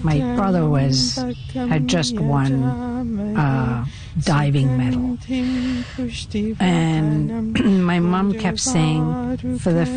My brother had just won diving medal. And my mom kept saying, for the